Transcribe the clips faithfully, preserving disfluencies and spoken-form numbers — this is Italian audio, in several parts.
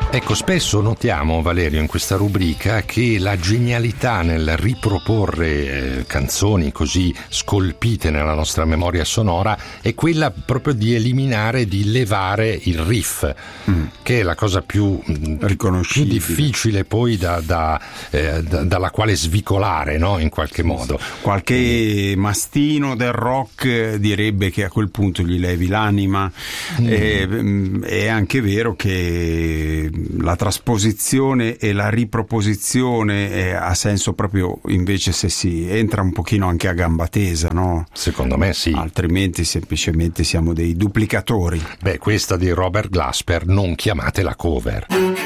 Ecco, spesso notiamo, Valerio, in questa rubrica che la genialità nel riproporre eh, canzoni così scolpite nella nostra memoria sonora è quella proprio di eliminare, di levare il riff, mm. che è la cosa più, più difficile poi da, da, eh, da, dalla quale svicolare, no? In qualche modo. Qualche mastino del rock direbbe che a quel punto gli levi l'anima. Mm. E, è anche vero che la trasposizione e la riproposizione eh, ha senso proprio invece se si entra un pochino anche a gamba tesa, no? Secondo me sì. Altrimenti semplicemente siamo dei duplicatori. Beh, questa di Robert Glasper, non chiamatela cover.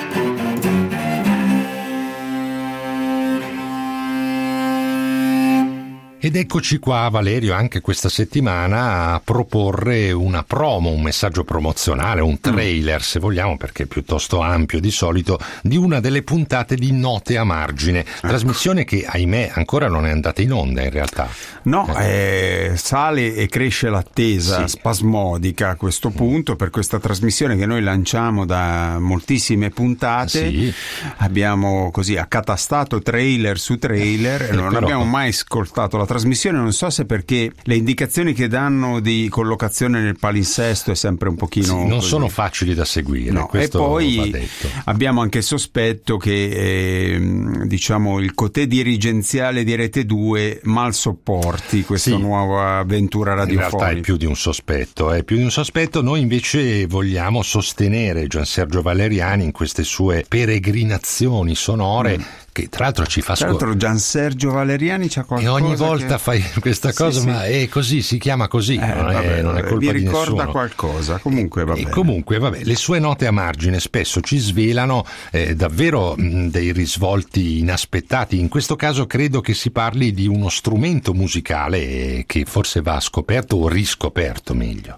Ed eccoci qua, Valerio, anche questa settimana a proporre una promo, un messaggio promozionale, un trailer, se vogliamo, perché è piuttosto ampio di solito, di una delle puntate di Note a Margine, ecco. Trasmissione che, ahimè, ancora non è andata in onda in realtà. No, eh, sale e cresce l'attesa sì. spasmodica a questo punto per questa trasmissione che noi lanciamo da moltissime puntate. Sì. Abbiamo così accatastato trailer su trailer, eh, non però... abbiamo mai ascoltato la trasmissione, non so se perché le indicazioni che danno di collocazione nel palinsesto è sempre un pochino sì, non così. Sono facili da seguire, no. Questo e poi va detto. Abbiamo anche il sospetto che eh, diciamo il cotè dirigenziale di Rete due mal sopporti questa sì. nuova avventura radiofonica. In realtà è più di un sospetto, è più di un sospetto. Noi invece vogliamo sostenere Giansergio Valeriani in queste sue peregrinazioni sonore. Mm. Che tra l'altro ci fa scorrere. Tra l'altro Giansergio Valeriani c'ha qualcosa. E ogni volta che... fai questa cosa, sì, ma sì. è così, si chiama così, eh, non, vabbè, è, non è colpa vi di nessuno. Mi ricorda qualcosa, comunque va e bene. Comunque vabbè, le sue note a margine spesso ci svelano eh, davvero mh, dei risvolti inaspettati. In questo caso credo che si parli di uno strumento musicale eh, che forse va scoperto o riscoperto meglio.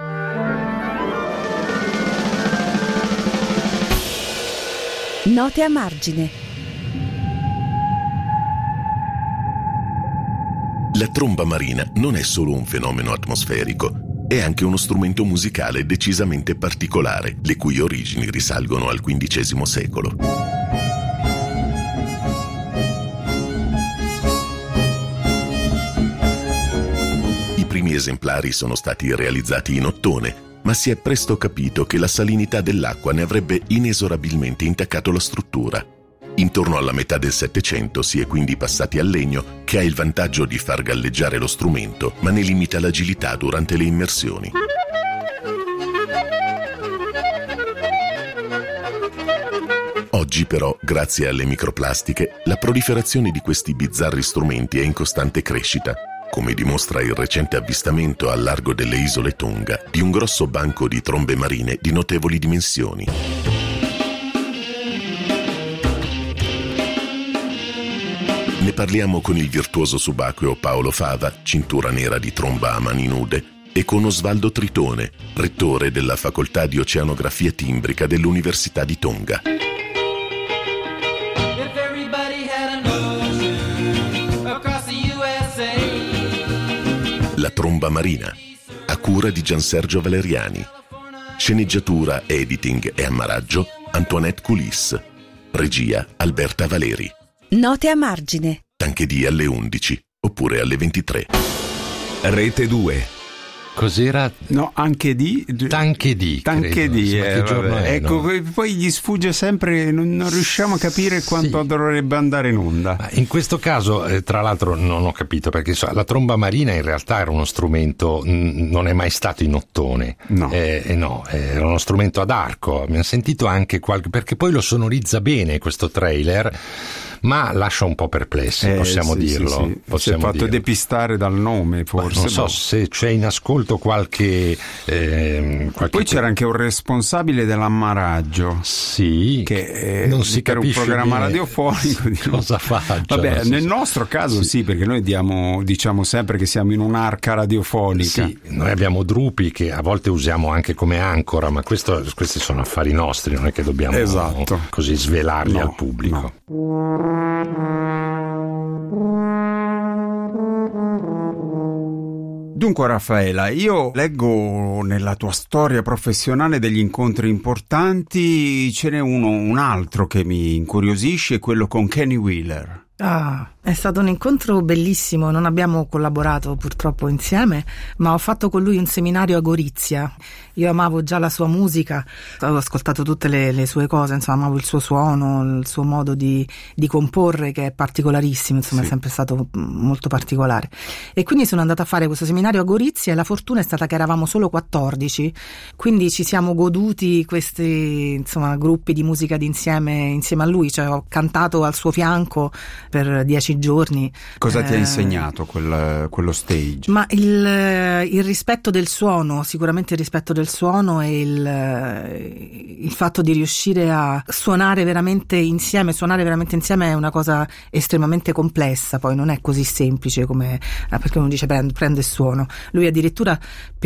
Note a margine. La tromba marina non è solo un fenomeno atmosferico, è anche uno strumento musicale decisamente particolare, le cui origini risalgono al quindicesimo secolo. I primi esemplari sono stati realizzati in ottone, ma si è presto capito che la salinità dell'acqua ne avrebbe inesorabilmente intaccato la struttura. Intorno alla metà del Settecento si è quindi passati al legno, che ha il vantaggio di far galleggiare lo strumento, ma ne limita l'agilità durante le immersioni. Oggi però, grazie alle microplastiche, la proliferazione di questi bizzarri strumenti è in costante crescita, come dimostra il recente avvistamento al largo delle isole Tonga di un grosso banco di trombe marine di notevoli dimensioni. Ne parliamo con il virtuoso subacqueo Paolo Fava, cintura nera di tromba a mani nude, e con Osvaldo Tritone, rettore della facoltà di oceanografia timbrica dell'Università di Tonga. La tromba marina, a cura di Giansergio Valeriani. Sceneggiatura, editing e ammaraggio Antoinette Coulis. Regia Alberta Valeri. Note a margine. Anche di alle undici oppure alle ventitré. Rete due. Cos'era? No, anche di Tanche di Tanche di eh, ecco, no? Poi gli sfugge sempre, non, non riusciamo a capire quanto sì. dovrebbe andare in onda. Ma in questo caso, eh, tra l'altro, non ho capito perché so, la tromba marina in realtà era uno strumento, mh, non è mai stato in ottone. No, eh, eh, no era uno strumento ad arco. Abbiamo sentito anche qualche, perché poi lo sonorizza bene questo trailer, ma lascia un po' perplessi, eh, possiamo sì, dirlo. Sì, sì. Possiamo si è fatto dirlo. depistare dal nome, forse. Ma non so boh. se c'è in ascolto qualche, eh, qualche poi c'era anche un responsabile dell'ammaraggio, sì, che eh, non si per un programma radiofonico di cosa faccia. Vabbè, nel so. nostro caso sì. sì, perché noi diamo, diciamo sempre che siamo in un'arca radiofonica. Sì, noi abbiamo Drupi che a volte usiamo anche come ancora, ma questo, questi sono affari nostri, non è che dobbiamo esatto. così svelarli no, al pubblico. No. Dunque Raffaela, io leggo nella tua storia professionale degli incontri importanti, ce n'è uno, un altro che mi incuriosisce, quello con Kenny Wheeler. Ah, è stato un incontro bellissimo, non abbiamo collaborato purtroppo insieme, ma ho fatto con lui un seminario a Gorizia. Io amavo già la sua musica, avevo ascoltato tutte le, le sue cose, insomma, amavo il suo suono, il suo modo di, di comporre che è particolarissimo, insomma, sì. È sempre stato molto particolare. E quindi sono andata a fare questo seminario a Gorizia e la fortuna è stata che eravamo solo quattordici, quindi ci siamo goduti questi, insomma, gruppi di musica d'insieme insieme a lui, cioè ho cantato al suo fianco per dieci giorni. Cosa eh, ti ha insegnato quel, quello stage? Ma il, il rispetto del suono, sicuramente il rispetto del suono e il, il fatto di riuscire a suonare veramente insieme. Suonare veramente insieme è una cosa estremamente complessa, poi non è così semplice come perché uno dice prendo, prendo e suono. Lui addirittura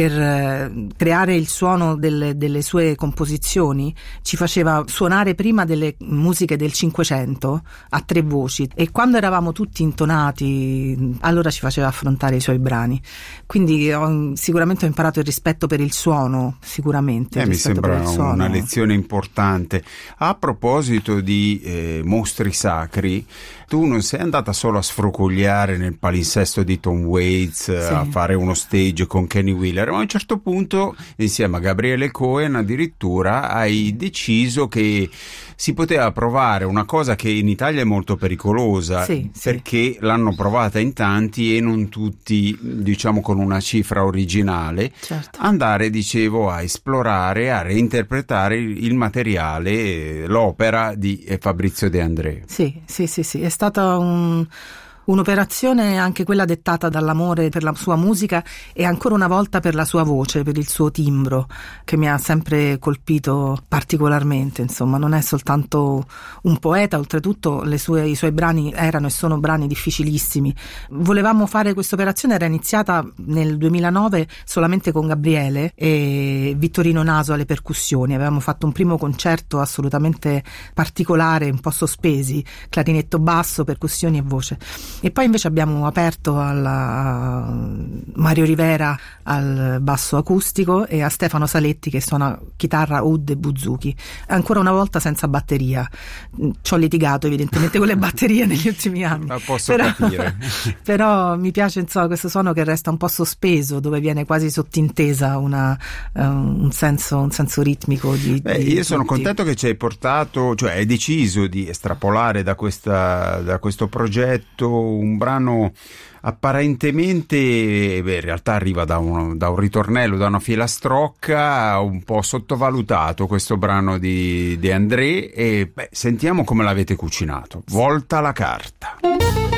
per creare il suono delle, delle sue composizioni ci faceva suonare prima delle musiche del Cinquecento a tre voci, e quando eravamo tutti intonati allora ci faceva affrontare i suoi brani. Quindi ho, sicuramente ho imparato il rispetto per il suono, sicuramente eh, mi sembra una lezione importante. A proposito di eh, mostri sacri, tu non sei andata solo a sfrocogliare nel palinsesto di Tom Waits, sì, a fare uno stage con Kenny Wheeler, ma a un certo punto insieme a Gabriele Cohen addirittura hai deciso che si poteva provare una cosa che in Italia è molto pericolosa, sì, perché sì. l'hanno provata in tanti e non tutti, diciamo, con una cifra originale, certo. Andare, dicevo, a esplorare, a reinterpretare il materiale, l'opera di Fabrizio De André. Sì, sì, sì, sì, è stata un... un'operazione anche quella dettata dall'amore per la sua musica e ancora una volta per la sua voce, per il suo timbro, che mi ha sempre colpito particolarmente. Insomma, non è soltanto un poeta, oltretutto le sue, i suoi brani erano e sono brani difficilissimi. Volevamo fare questa operazione, era iniziata nel duemilanove solamente con Gabriele e Vittorino Naso alle percussioni. Avevamo fatto un primo concerto assolutamente particolare, un po' sospesi, clarinetto basso, percussioni e voce. E poi invece abbiamo aperto alla Mario Rivera al basso acustico e a Stefano Saletti che suona chitarra, oud e buzuki, ancora una volta senza batteria. Ci ho litigato evidentemente con le batterie negli ultimi anni, ma posso però, capire. Però mi piace, insomma, questo suono che resta un po' sospeso, dove viene quasi sottintesa una, uh, un senso un senso ritmico di, Beh, di io sono tutti. contento che ci hai portato, cioè hai deciso di estrapolare da questa da questo progetto un brano apparentemente, beh, in realtà arriva da un, da un ritornello, da una filastrocca, un po' sottovalutato questo brano di De André, e beh, sentiamo come l'avete cucinato. Volta la carta.